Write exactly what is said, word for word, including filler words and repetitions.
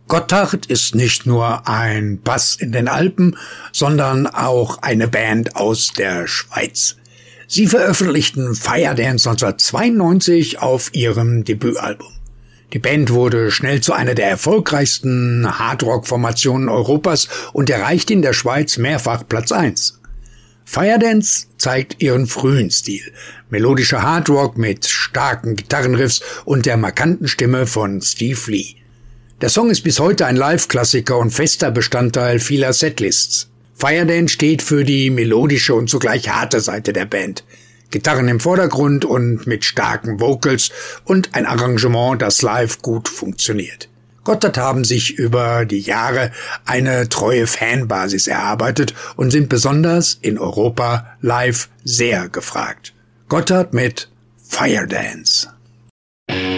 Gotthard ist nicht nur ein Bass in den Alpen, sondern auch eine Band aus der Schweiz. Sie veröffentlichten Firedance neunzehnhundertzweiundneunzig auf ihrem Debütalbum. Die Band wurde schnell zu einer der erfolgreichsten Hardrock-Formationen Europas und erreichte in der Schweiz mehrfach Platz eins. Firedance zeigt ihren frühen Stil, melodischer Hardrock mit starken Gitarrenriffs und der markanten Stimme von Steve Lee. Der Song ist bis heute ein Live-Klassiker und fester Bestandteil vieler Setlists. Firedance steht für die melodische und zugleich harte Seite der Band. Gitarren im Vordergrund und mit starken Vocals und ein Arrangement, das live gut funktioniert. Gotthard haben sich über die Jahre eine treue Fanbasis erarbeitet und sind besonders in Europa live sehr gefragt. Gotthard mit Firedance.